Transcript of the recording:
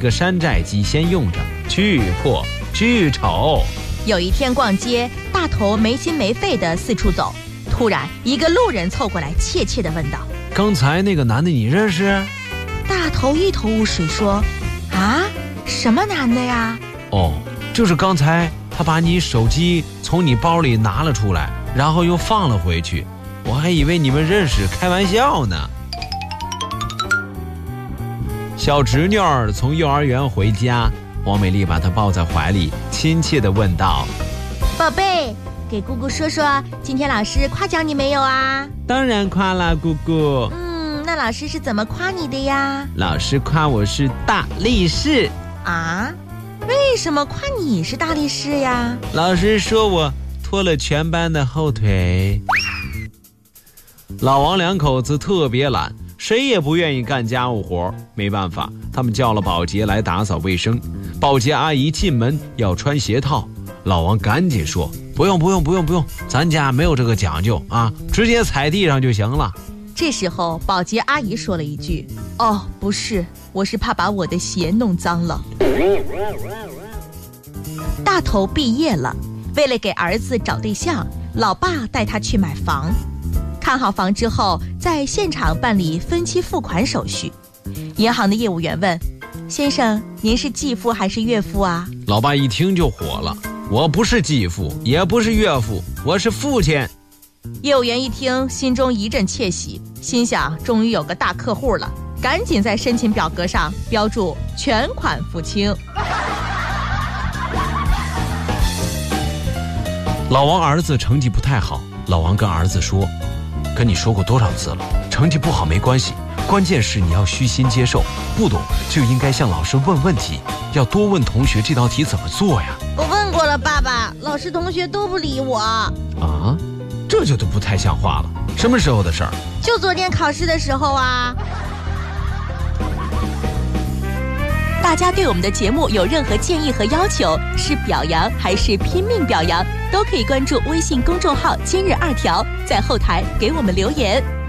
个山寨机先用着，巨破巨丑。 有一天逛街，大头没心没肺地四处走，突然一个路人凑过来，怯怯地问道： 刚才那个男的你认识？ 大头一头雾水说：啊，什么男的呀？ 哦，就是刚才他把你手机从你包里拿了出来，然后又放了回去，我还以为你们认识，开玩笑呢。小侄女儿从幼儿园回家，王美丽把她抱在怀里，亲切地问道： 宝贝，给姑姑说说，今天老师夸奖你没有啊？ 当然夸了，姑姑。 那老师是怎么夸你的呀？ 老师夸我是大力士。 啊？为什么夸你是大力士呀？ 老师说我拖了全班的后腿。老王两口子特别懒，谁也不愿意干家务活，没办法，他们叫了保洁来打扫卫生。保洁阿姨进门要穿鞋套，老王赶紧说：不用，咱家没有这个讲究啊，直接踩地上就行了。 这时候保洁阿姨说了一句：哦，不是，我是怕把我的鞋弄脏了。大头毕业了，为了给儿子找对象，老爸带他去买房。看好房之后，在现场办理分期付款手续。银行的业务员问：先生，您是继父还是岳父啊？ 老爸一听就火了：我不是继父，也不是岳父，我是父亲。 业务员一听，心中一阵窃喜，心想终于有个大客户了，赶紧在申请表格上标注全款付清。 老王儿子成绩不太好，老王跟儿子说：跟你说过多少次了，成绩不好没关系，关键是你要虚心接受，不懂就应该向老师问问题，要多问同学这道题怎么做呀。 我问过了，爸爸，老师同学都不理我。 啊？这就都不太像话了，什么时候的事儿？ 就昨天考试的时候啊。大家对我们的节目有任何建议和要求，是表扬还是拼命表扬，都可以关注微信公众号今日2条，在后台给我们留言。